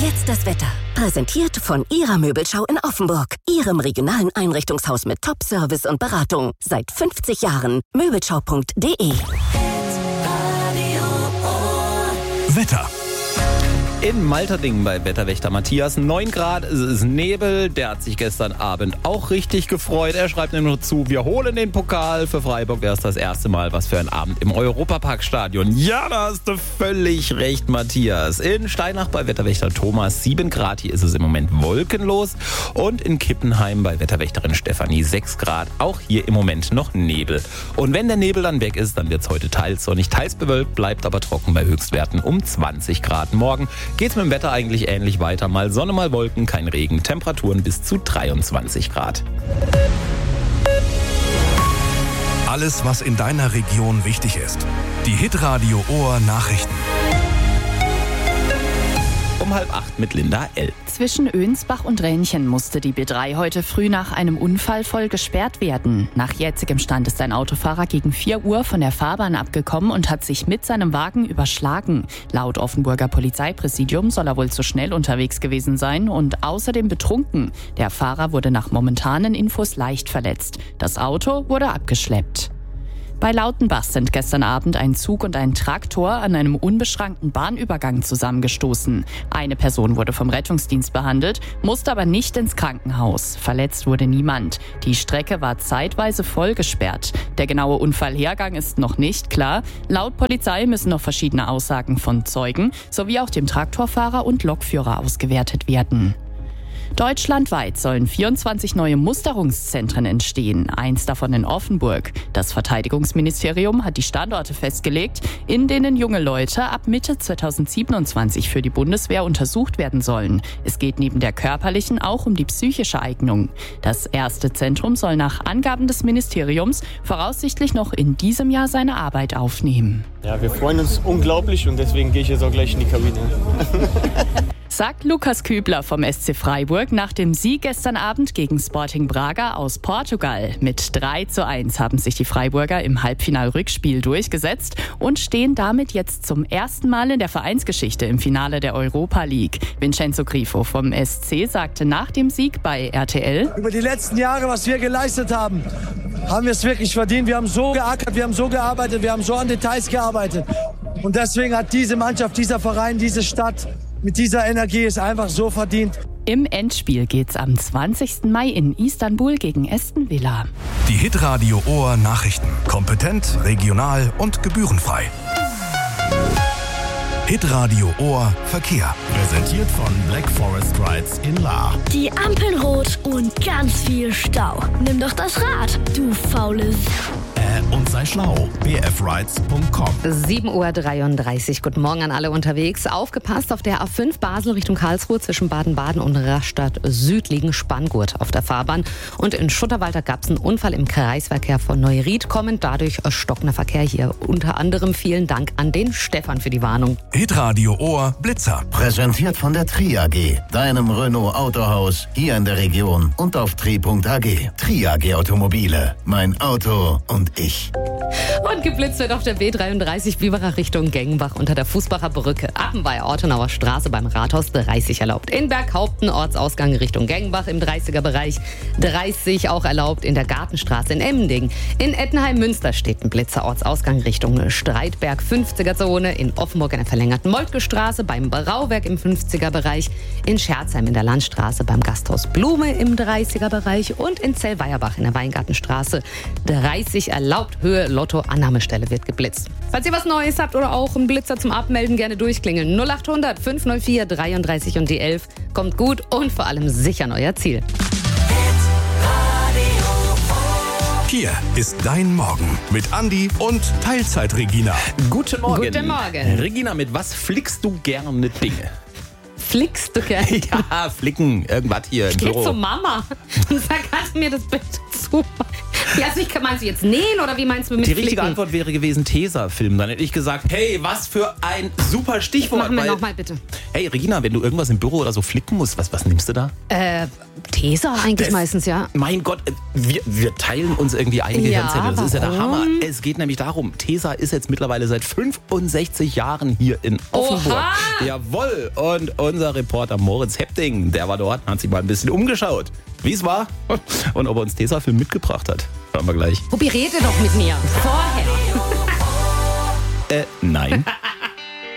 Jetzt das Wetter. Präsentiert von Ihrer Möbelschau in Offenburg. Ihrem regionalen Einrichtungshaus mit Top-Service und Beratung. Seit 50 Jahren. Möbelschau.de. Wetter. In Malterdingen bei Wetterwächter Matthias 9 Grad, es ist Nebel. Der hat sich gestern Abend auch richtig gefreut. Er schreibt nämlich noch zu, wir holen den Pokal. Für Freiburg wäre es das erste Mal was für ein Abend im Europaparkstadion. Ja, da hast du völlig recht, Matthias. In Steinach bei Wetterwächter Thomas 7 Grad, hier ist es im Moment wolkenlos. Und in Kippenheim bei Wetterwächterin Stefanie 6 Grad, auch hier im Moment noch Nebel. Und wenn der Nebel dann weg ist, dann wird es heute teils sonnig, teils bewölkt, bleibt aber trocken bei Höchstwerten um 20 Grad. Morgen geht's mit dem Wetter eigentlich ähnlich weiter. Mal Sonne, mal Wolken, kein Regen. Temperaturen bis zu 23 Grad. Alles, was in deiner Region wichtig ist. Die Hitradio Ohr Nachrichten. Um 7:30 mit Linda L. Zwischen Önsbach und Rähnchen musste die B3 heute früh nach einem Unfall voll gesperrt werden. Nach jetzigem Stand ist ein Autofahrer gegen 4 Uhr von der Fahrbahn abgekommen und hat sich mit seinem Wagen überschlagen. Laut Offenburger Polizeipräsidium soll er wohl zu schnell unterwegs gewesen sein und außerdem betrunken. Der Fahrer wurde nach momentanen Infos leicht verletzt. Das Auto wurde abgeschleppt. Bei Lautenbach sind gestern Abend ein Zug und ein Traktor an einem unbeschrankten Bahnübergang zusammengestoßen. Eine Person wurde vom Rettungsdienst behandelt, musste aber nicht ins Krankenhaus. Verletzt wurde niemand. Die Strecke war zeitweise voll gesperrt. Der genaue Unfallhergang ist noch nicht klar. Laut Polizei müssen noch verschiedene Aussagen von Zeugen sowie auch dem Traktorfahrer und Lokführer ausgewertet werden. Deutschlandweit sollen 24 neue Musterungszentren entstehen, eins davon in Offenburg. Das Verteidigungsministerium hat die Standorte festgelegt, in denen junge Leute ab Mitte 2027 für die Bundeswehr untersucht werden sollen. Es geht neben der körperlichen auch um die psychische Eignung. Das erste Zentrum soll nach Angaben des Ministeriums voraussichtlich noch in diesem Jahr seine Arbeit aufnehmen. Ja, wir freuen uns unglaublich und deswegen gehe ich jetzt auch gleich in die Kabine. Sagt Lukas Kübler vom SC Freiburg nach dem Sieg gestern Abend gegen Sporting Braga aus Portugal. Mit 3:1 haben sich die Freiburger im Halbfinal-Rückspiel durchgesetzt und stehen damit jetzt zum ersten Mal in der Vereinsgeschichte im Finale der Europa League. Vincenzo Grifo vom SC sagte nach dem Sieg bei RTL: Über die letzten Jahre, was wir geleistet haben, haben wir es wirklich verdient. Wir haben so geackert, wir haben so gearbeitet, wir haben so an Details gearbeitet. Und deswegen hat diese Mannschaft, dieser Verein, diese Stadt mit dieser Energie es einfach so verdient. Im Endspiel geht's am 20. Mai in Istanbul gegen Aston Villa. Die Hitradio Ohr Nachrichten. Kompetent, regional und gebührenfrei. Hitradio Ohr Verkehr. Präsentiert von Black Forest Rides in Lahr. Die Ampeln rot und ganz viel Stau. Nimm doch das Rad, du faules. Und sei schlau. bfrides.com. 7:33 Uhr. Guten Morgen an alle unterwegs. Aufgepasst, auf der A5 Basel Richtung Karlsruhe zwischen Baden-Baden und Rastatt Süd liegen Spanngurt auf der Fahrbahn. Und in Schutterwalder gab es einen Unfall im Kreisverkehr von Neuried. Kommend dadurch stockender Verkehr hier. Unter anderem vielen Dank an den Stefan für die Warnung. Hitradio Ohr Blitzer. Präsentiert von der Tri AG, deinem Renault Autohaus hier in der Region und auf tri.ag. Tri AG Automobile. Mein Auto und ich. Und geblitzt wird auf der B33 Biberach Richtung Gengenbach unter der Fußbacher Brücke. Appenweier-Ortenauer Straße beim Rathaus 30 erlaubt. In Berghaupten Ortsausgang Richtung Gengenbach im 30er-Bereich. 30 auch erlaubt in der Gartenstraße in Emmending. In Ettenheim-Münster steht ein Blitzer Ortsausgang Richtung Streitberg 50er-Zone. In Offenburg in der verlängerten Moltke-Straße beim Brauwerk im 50er-Bereich. In Scherzheim in der Landstraße beim Gasthaus Blume im 30er-Bereich. Und in Zellweierbach in der Weingartenstraße 30 erlaubt. Höhe Lotto Annahmestelle wird geblitzt. Falls ihr was Neues habt oder auch einen Blitzer zum Abmelden, gerne durchklingeln. 0800 504 33 und die 11. Kommt gut und vor allem sicher an euer Ziel. Hier ist dein Morgen mit Andi und Teilzeit-Regina. Guten Morgen. Guten Morgen. Regina, mit was flickst du gerne Dinge? Flickst du gerne? Ja, flicken. Irgendwas hier im Geh Büro. zur Mama und sag, kannst du mir das bitte zu? Ja, also meinst du jetzt nähen oder wie meinst du mit Die Flicken? richtige Antwort wäre gewesen Tesafilm. Dann hätte ich gesagt, hey, was für ein super Stichwort. Machen wir nochmal bitte. Hey Regina, wenn du irgendwas im Büro oder so flicken musst, was nimmst du da? Tesa eigentlich meistens, ja. Mein Gott, wir teilen uns irgendwie einige Hirnzellen. Das ist ja der Hammer. Es geht nämlich darum, Tesa ist jetzt mittlerweile seit 65 Jahren hier in Offenburg. Oha! Jawohl. Und unser Reporter Moritz Hepting, der war dort, hat sich mal ein bisschen umgeschaut, wie es war und ob er uns Tesafilm mitgebracht hat. Hören wir gleich. Rupi, rede doch mit mir. Vorher. Nein.